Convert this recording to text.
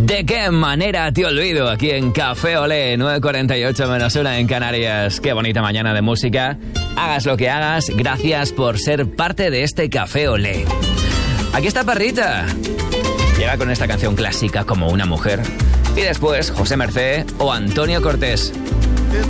¿De qué manera te olvido? Aquí en Café Olé, 9:48 menos 1 en Canarias. Qué bonita mañana de música. Hagas lo que hagas, gracias por ser parte de este Café Olé. Aquí está Parrita. Llega con esta canción clásica Como una mujer. Y después José Mercé o Antonio Cortés.